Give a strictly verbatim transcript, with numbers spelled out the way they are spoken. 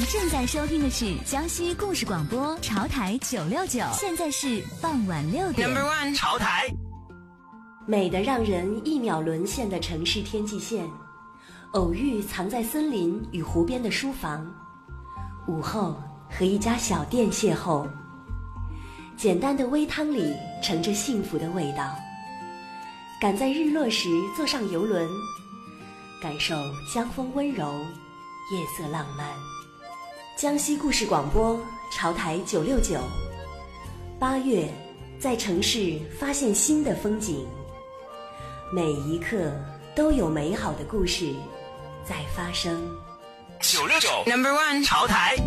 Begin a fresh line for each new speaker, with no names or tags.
正在收听的是江西故事广播潮台九六九，现在是傍晚六点。
Number one， 潮台。
美得让人一秒沦陷的城市天际线，偶遇藏在森林与湖边的书房，午后和一家小店邂逅，简单的煨汤里盛着幸福的味道。赶在日落时坐上游轮，感受江风温柔，夜色浪漫。江西故事广播潮台九六九，八月在城市发现新的风景，每一刻都有美好的故事在发生。
九六九 Number one 潮台。